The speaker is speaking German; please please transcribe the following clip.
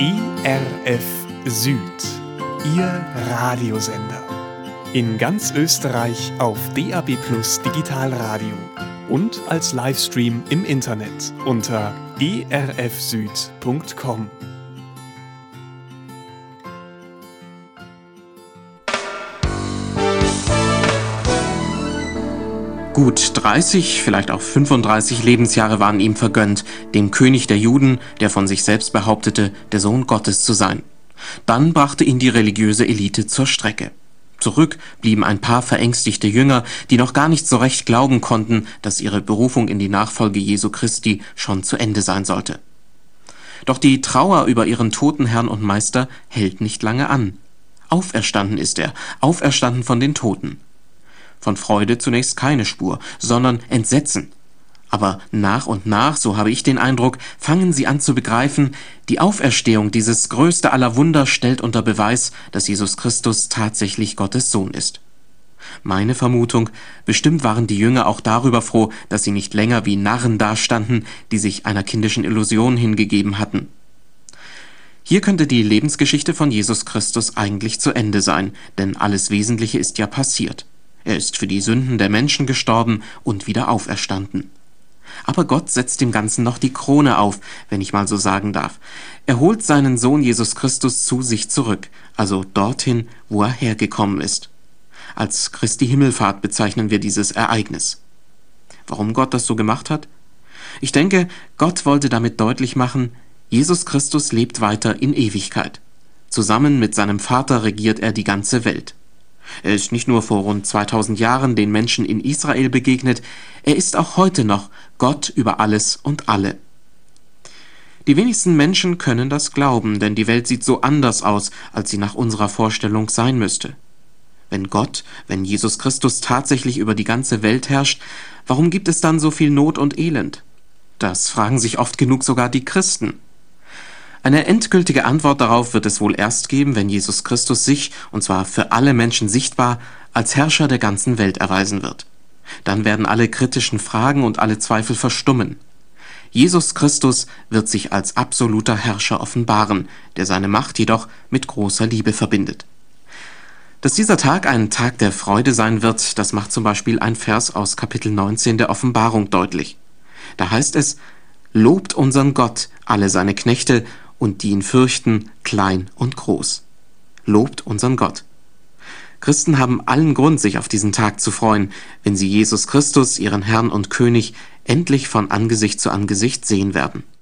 ERF Süd, Ihr Radiosender. In ganz Österreich auf DAB+ Digitalradio und als Livestream im Internet unter erfsüd.com. Gut 30, vielleicht auch 35 Lebensjahre waren ihm vergönnt, dem König der Juden, der von sich selbst behauptete, der Sohn Gottes zu sein. Dann brachte ihn die religiöse Elite zur Strecke. Zurück blieben ein paar verängstigte Jünger, die noch gar nicht so recht glauben konnten, dass ihre Berufung in die Nachfolge Jesu Christi schon zu Ende sein sollte. Doch die Trauer über ihren toten Herrn und Meister hält nicht lange an. Auferstanden ist er, auferstanden von den Toten. Von Freude zunächst keine Spur, sondern Entsetzen. Aber nach und nach, so habe ich den Eindruck, fangen sie an zu begreifen, die Auferstehung, dieses größte aller Wunder, stellt unter Beweis, dass Jesus Christus tatsächlich Gottes Sohn ist. Meine Vermutung, bestimmt waren die Jünger auch darüber froh, dass sie nicht länger wie Narren dastanden, die sich einer kindischen Illusion hingegeben hatten. Hier könnte die Lebensgeschichte von Jesus Christus eigentlich zu Ende sein, denn alles Wesentliche ist ja passiert. Er ist für die Sünden der Menschen gestorben und wieder auferstanden. Aber Gott setzt dem Ganzen noch die Krone auf, wenn ich mal so sagen darf. Er holt seinen Sohn Jesus Christus zu sich zurück, also dorthin, wo er hergekommen ist. Als Christi Himmelfahrt bezeichnen wir dieses Ereignis. Warum Gott das so gemacht hat? Ich denke, Gott wollte damit deutlich machen, Jesus Christus lebt weiter in Ewigkeit. Zusammen mit seinem Vater regiert er die ganze Welt. Er ist nicht nur vor rund 2000 Jahren den Menschen in Israel begegnet, er ist auch heute noch Gott über alles und alle. Die wenigsten Menschen können das glauben, denn die Welt sieht so anders aus, als sie nach unserer Vorstellung sein müsste. Wenn Jesus Christus tatsächlich über die ganze Welt herrscht, warum gibt es dann so viel Not und Elend? Das fragen sich oft genug sogar die Christen. Eine endgültige Antwort darauf wird es wohl erst geben, wenn Jesus Christus sich, und zwar für alle Menschen sichtbar, als Herrscher der ganzen Welt erweisen wird. Dann werden alle kritischen Fragen und alle Zweifel verstummen. Jesus Christus wird sich als absoluter Herrscher offenbaren, der seine Macht jedoch mit großer Liebe verbindet. Dass dieser Tag ein Tag der Freude sein wird, das macht zum Beispiel ein Vers aus Kapitel 19 der Offenbarung deutlich. Da heißt es: Lobt unseren Gott, alle seine Knechte, und die ihn fürchten, klein und groß. Lobt unseren Gott. Christen haben allen Grund, sich auf diesen Tag zu freuen, wenn sie Jesus Christus, ihren Herrn und König, endlich von Angesicht zu Angesicht sehen werden.